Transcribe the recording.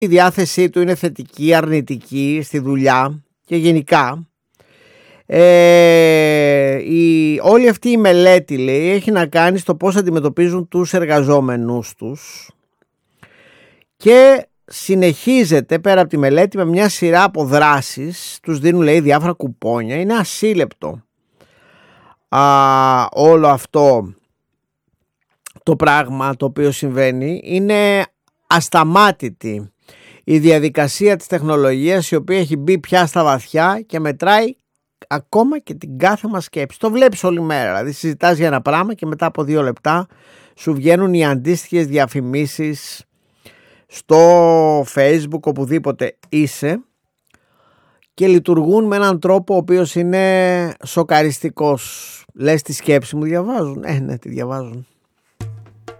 η διάθεσή του είναι θετική, αρνητική στη δουλειά και γενικά. Όλη αυτή η μελέτη, λέει, έχει να κάνει στο πώς αντιμετωπίζουν τους εργαζόμενους τους και συνεχίζεται πέρα από τη μελέτη με μια σειρά από δράσεις. Τους δίνουν, λέει, διάφορα κουπόνια. Είναι ασύλλεπτο όλο αυτό το πράγμα το οποίο συμβαίνει. Είναι ασταμάτητη η διαδικασία της τεχνολογίας, η οποία έχει μπει πια στα βαθιά και μετράει ακόμα και την κάθε μας σκέψη. Το βλέπεις όλη μέρα, δηλαδή συζητάς για ένα πράγμα και μετά από 2 λεπτά σου βγαίνουν οι αντίστοιχες διαφημίσεις στο Facebook, οπουδήποτε είσαι, και λειτουργούν με έναν τρόπο ο οποίος είναι σοκαριστικός. Λες, τη σκέψη μου διαβάζουν? Ναι, τη διαβάζουν.